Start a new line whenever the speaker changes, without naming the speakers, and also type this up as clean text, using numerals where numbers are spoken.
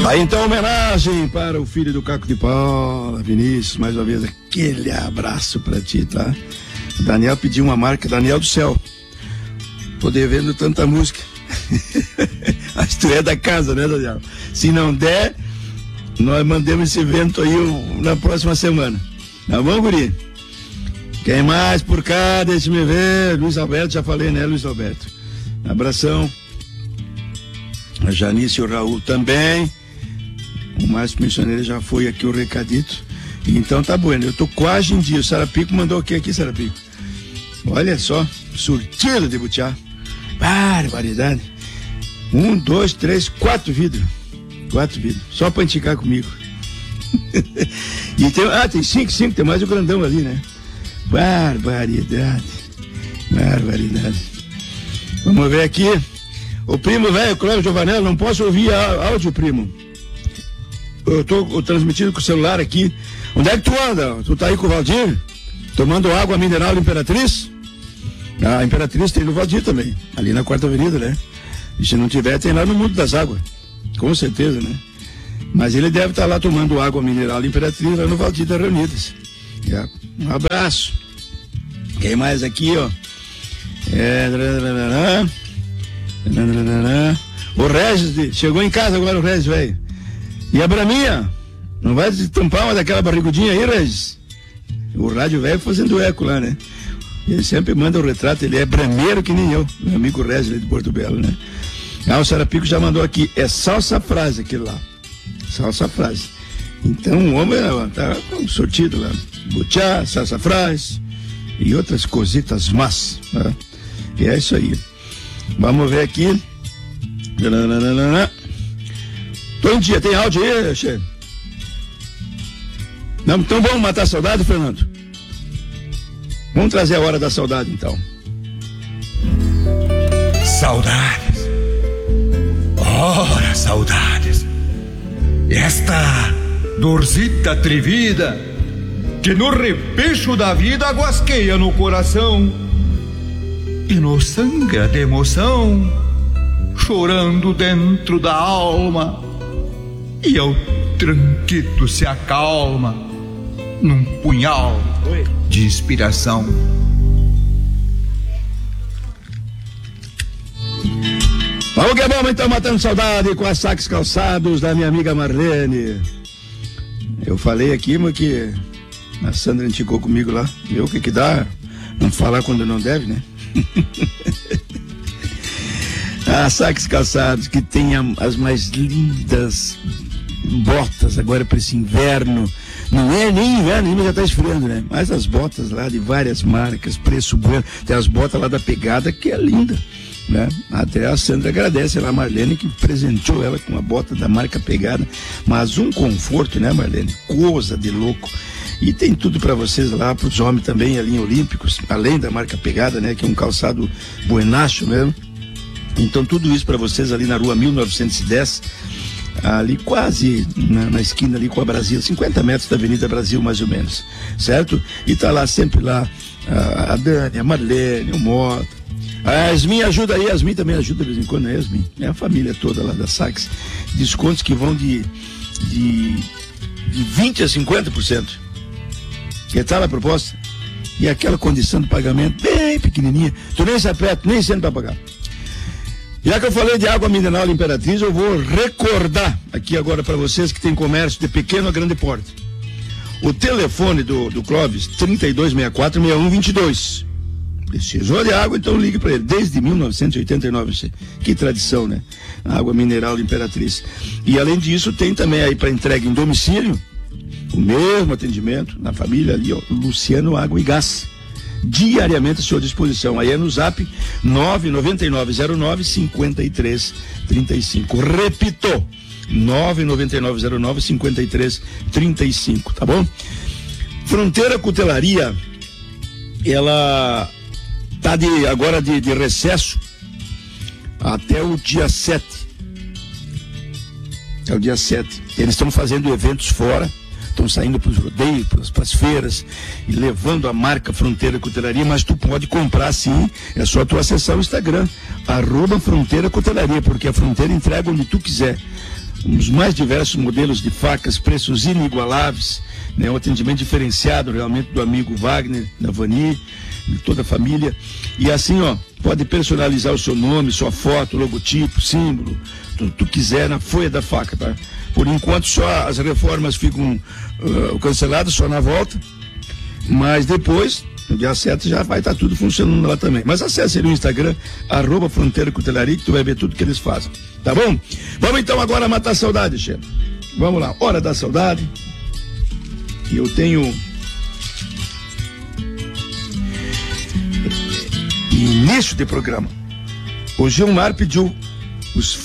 Aí então, homenagem para o filho do Caco de Paula, Vinícius, mais uma vez, aquele abraço pra ti, tá? O Daniel pediu uma marca, Daniel do Céu. Tô devendo tanta música. Mas tu é da casa, né, Daniel? Se não der, nós mandamos esse evento aí na próxima semana. Tá bom, guri? Quem mais por cá? Deixa me ver. Luiz Alberto, já falei, né, Luiz Alberto? Abração. A Janice e o Raul também. O Márcio Missioneiro já foi aqui o recadito. Então tá bom, eu tô quase em dia. O Sarapico mandou o que aqui, Sarapico? Olha só, surtido de butiá. Barbaridade. 1, 2, 3, 4 vidros. 4 vidros. Só pra enticar comigo. E tem 5, tem mais o grandão ali, né? Barbaridade. Vamos ver aqui. O primo velho, Cláudio Giovanello, não posso ouvir áudio, primo. Eu tô transmitindo com o celular aqui. Onde é que tu anda? Tu tá aí com o Valdir? Tomando água mineral Imperatriz? A Imperatriz tem no Valdir também, ali na 4ª Avenida, né? E se não tiver, tem lá no Mundo das Águas. Com certeza, né? Mas ele deve estar lá tomando água mineral Imperatriz, lá no Valdir das Reunidas. Um abraço. Quem mais aqui, ó? O Regis, chegou em casa agora o Regis, velho. E a Braminha? Não vai tampar uma daquela barrigudinha aí, Regis? O rádio velho fazendo eco lá, né? Ele sempre manda o retrato, ele é brameiro que nem eu, meu amigo Regis ali de Porto Belo, né? O Sarapico já mandou aqui, é salsa frase aquele lá. Salsa frase. Então o homem tá com sortido lá. Butiá, salsa frase e outras cositas más, né? E é isso aí. Vamos ver aqui. Tô em dia, tem áudio aí, Che? Não, então vamos matar a saudade, Fernando? Vamos trazer a hora da saudade, então.
Saudades. Ora, saudades. Esta dorzita atrevida que no repecho da vida aguasqueia no coração e nos sangra de emoção, chorando dentro da alma, e ao tranquilo se acalma num punhal de inspiração.
Vamos que é bom, então, matando saudade com as saques calçados da minha amiga Marlene. Eu falei aqui, mas que a Sandra indicou comigo lá. Viu o que dá? Não falar quando não deve, né? Saques calçados que tem as mais lindas botas agora para esse inverno. Não é nem inverno, ainda já tá esfriando, né? Mas as botas lá de várias marcas, preço bueno. Tem as botas lá da Pegada que é linda, né? Até a Sandra agradece lá a Marlene que presenteou ela com uma bota da marca Pegada, mas um conforto, né, Marlene? Coisa de louco. E tem tudo para vocês lá, para os homens também, a linha Olímpicos, além da marca Pegada, né? Que é um calçado buenacho mesmo. Então tudo isso para vocês ali na rua 1910, ali quase na esquina ali com a Brasil, 50 metros da Avenida Brasil mais ou menos, certo? E tá lá sempre lá a Dani, a Marlene, o Mota. A Yasmin ajuda aí, a Yasmin também ajuda de vez em quando, né, Yasmin? É a família toda lá da Saques. Descontos que vão de 20% a 50%. Que tal a proposta? E aquela condição de pagamento bem pequenininha. Tu nem se aperta, nem sendo para pagar. Já que eu falei de água mineral Imperatriz, eu vou recordar aqui agora para vocês que tem comércio de pequeno a grande porte. O telefone do Clóvis, 3264-6122. Precisou de água, então ligue para ele. Desde 1989, que tradição, né? A água mineral Imperatriz. E além disso, tem também aí para entrega em domicílio, o mesmo atendimento na família ali, ó, Luciano Água e Gás. Diariamente à sua disposição. Aí é no zap 99909-5335. Repito, 99909-5335, tá bom? Fronteira Cutelaria, ela tá agora de recesso até o dia 7. É o dia 7. Eles estão fazendo eventos fora, estão saindo para os rodeios, para as feiras e levando a marca Fronteira Cutelaria, mas tu pode comprar sim, é só tu acessar o Instagram, @Fronteira Cutelaria, porque a Fronteira entrega onde tu quiser. os mais diversos modelos de facas, preços inigualáveis, né? Um atendimento diferenciado realmente do amigo Wagner, da Vani, de toda a família. E assim, ó, pode personalizar o seu nome, sua foto, logotipo, símbolo, tudo que tu quiser na folha da faca, tá? Por enquanto só as reformas ficam canceladas, só na volta, mas depois, no dia 7, já vai estar tudo funcionando lá também. Mas acesse ali o Instagram, @Fronteira Cutelaria, que tu vai ver tudo que eles fazem, tá bom? Vamos então agora matar a saudade, chefe. Vamos lá, hora da saudade. E eu tenho início de programa. O Gilmar pediu os